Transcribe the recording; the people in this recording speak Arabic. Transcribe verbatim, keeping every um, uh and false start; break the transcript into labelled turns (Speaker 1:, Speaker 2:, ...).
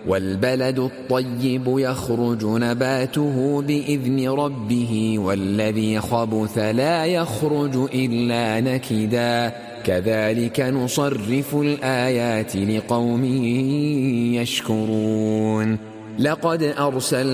Speaker 1: والبلد الطيب يخرج نباته بإذن ربه والذي خبث لا يخرج إلا نكدا كذلك نصرف الآيات لقوم يشكرون لقد أرسلنا